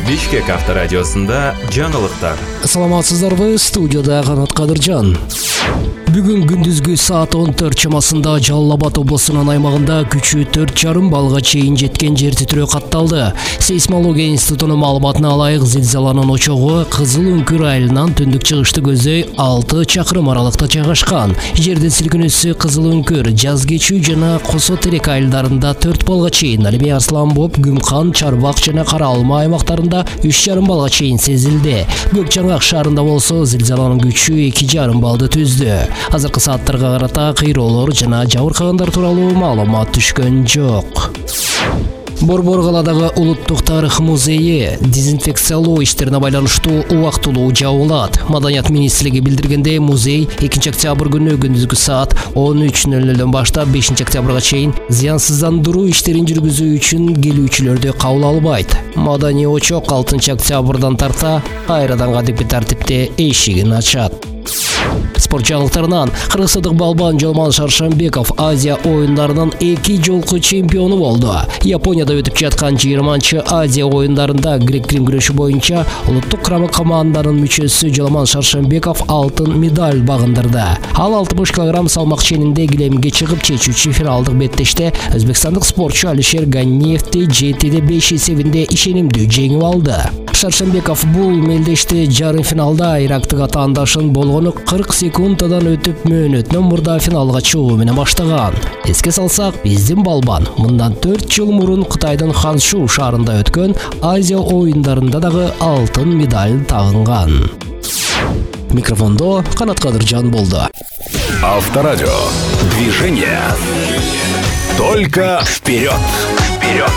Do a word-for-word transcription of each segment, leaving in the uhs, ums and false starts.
Бишкек авторадиосында жаңылыктар. Саламатсыздарбы, студияда Канат Кадыржан. Бүгүн күндүзгү саат он төрт чамасында Жалал Абад облусунун аймагында күчү төрт жарым балга чейин жеткен жер титирөө катталды. Сейсмология институтунун маалыматына ылайык, зилзаланын очогу Кызыл Үңкүр айылынан түндүк чыгышты көздөй алты чакырым аралыкта жайгашкан. Жердин силкинүүсү Кызыл Үңкүр, Жазгечүү жана Косо Терек айылдарында төрт балга чейин, Алимей Арсланбоп, Гүмкан, Чарбак жана Кара Алма аймактарында үч жарым балга чейин сезилди. Көк Жаңак шаарында болсо зилзаланын күчү эки жарым балды түздү. Азыркы сааттарга карата кыйроолор жана жабыркагандар тууралуу маалымат түшкөн жок. Борбор каладагы Улуттук тарых музейи дезинфекциялоо иштерине байланыштуу убактылуу жабылат. Маданият министрлиги билдиргендей, музей экинчи октябрь күнү күндүзгү саат он үч ноль нөлдөн баштап бешинчи октябрга чейин зыянсыздандыруу иштерин жүргүзүү үчүн келүүчүлөрдү кабыл албайт. Маданий очок алтынчы октябрдан тарта кайрадан кадимки тартипте эшигин ачат. Спорт жаңылыктарынан кыргызстандык балбан Жолман Шаршембеков Азия оюндарынын эки жолку чемпиону болду. Японияда өтүп жаткан жыйырманчы Азия оюндарында грек-рим күрөшү боюнча улуттук курама команданын мүчөсү Жолман Шаршембеков алтын медаль багындырды. Ал алтымыш килограмм салмак ченинде килемге чыгып чечүүчү финалдык беттеште өзбекстандык спортчу Алишер Ганиевди жетиде беш эсебинде ишенимдүү жеңип алды. Шаршембеков бул мелдеште жарым финалда ирактык атаандашын болгону кырк секунддан өтүп мөөнөтүнөн мурда финалга чыгуу менен баштаган. Эске салсак, биздин балбан мындан төрт жыл мурун Кытайдын Ханшу шаарында өткөн Азия оюндарында дагы алтын медаль тагынган. Микрофондо Канат Кадыржан болду. Авторадио. Движение. Только вперед. Вперед.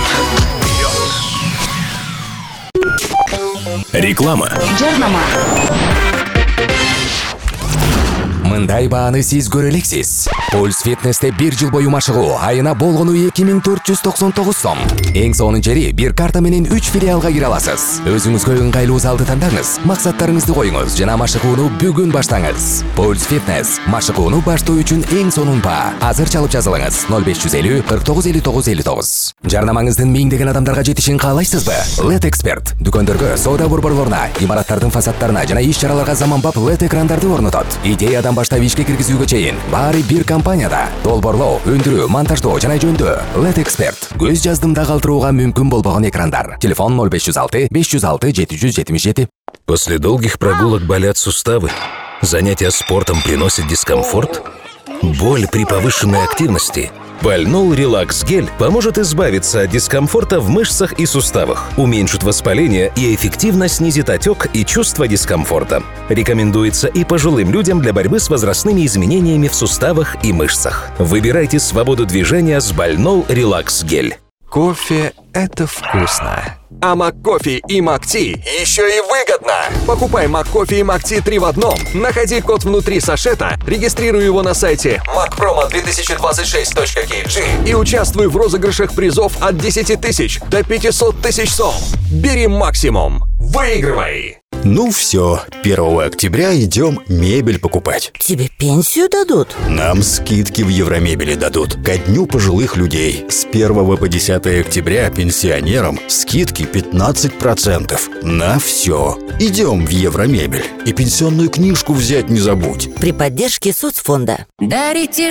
Реклама. Жарнама. Мындай бааны сиз көрө элексиз. Пульс Фитнесте бир жыл бою машыгуу айына болгону эки миң төрт жүз токсон тогуз сом. Эң сонун жери, бир карта менен үч филиалга кире аласыз. Өзүңүзгө ыңгайлуу залды тандаңыз, максаттарыңызды коюңуз жана машыгууну бүгүн баштаңыз. Пульс Фитнес машыгууну баштоо үчүн эң сонун баа. Азыр чалып жазылыңыз ноль беш жүз элүү кырк тогуз элүү тогуз элүү тогуз. Жарнамаңыздын миңдеген адамдарга жетишин каалайсызбы? Лед Эксперт дүкөндөргө, соода борборлоруна, имараттардын фасадтарына жана иш-чараларга заманбап лед экрандарды орнотот. Идеядан баштап ишке киргизүүгө чейин баары бир компанияда. Долборлоо, өндүрүү, монтаждоо жана жөндөө. Лед Эксперт. Көз жаздымда калтырууга мүмкүн болбогон экрандар. Телефон ноль беш жүз алты беш жүз алты жети жүз жетимиш жети. После долгих прогулок болят суставы. Занятия спортом приносят дискомфорт. Боль при повышенной активности. Больнол Релакс Гель поможет избавиться от дискомфорта в мышцах и суставах, уменьшит воспаление и эффективно снизит отек и чувство дискомфорта. Рекомендуется и пожилым людям для борьбы с возрастными изменениями в суставах и мышцах. Выбирайте свободу движения с Больнол Релакс Гель. Кофе – это вкусно. А МакКофе и МакТи еще и выгодно. Покупай МакКофе и МакТи три в одном. Находи код внутри сашета, регистрируй его на сайте мак промо две тысячи двадцать шесть точка кей джи и участвуй в розыгрышах призов от десяти тысяч до пятисот тысяч сом. Бери максимум. Выигрывай! Ну все, первого октября идем мебель покупать. Тебе пенсию дадут? Нам скидки в Евромебели дадут ко дню пожилых людей. С первого по десятое октября пенсионерам скидки пятнадцать процентов на все. Идем в Евромебель и пенсионную книжку взять не забудь. При поддержке соцфонда. Дарите